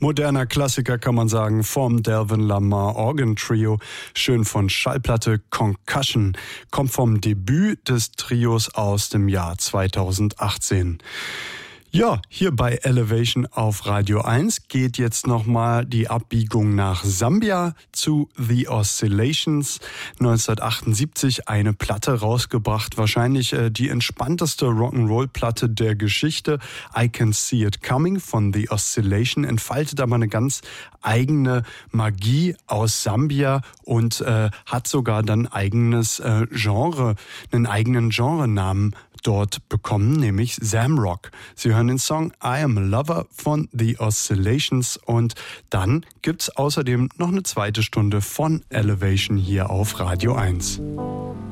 Moderner Klassiker kann man sagen vom Delvin Lamar Organ Trio, schön von Schallplatte Concussion, kommt vom Debüt des Trios aus dem Jahr 2018. Ja, hier bei Elevation auf Radio 1 geht jetzt nochmal die Abbiegung nach Sambia zu The Oscillations. 1978 eine Platte rausgebracht, wahrscheinlich die entspannteste Rock'n'Roll-Platte der Geschichte. I Can See It Coming von The Oscillation entfaltet aber eine ganz eigene Magie aus Sambia und hat sogar dann eigenes Genre, einen eigenen Genrenamen dort bekommen, nämlich Zamrock. Sie hören den Song I Am a Lover von The Oscillations und dann gibt's außerdem noch eine zweite Stunde von Elevation hier auf Radio 1.